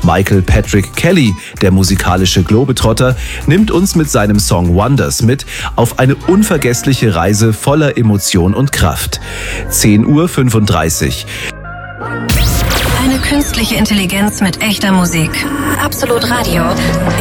Michael Patrick Kelly, der musikalische Globetrotter, nimmt uns mit seinem Song Wonders mit auf eine unvergessliche Reise voller Emotion und Kraft. 10:35 Uhr. Eine künstliche Intelligenz mit echter Musik. Absolut Radio.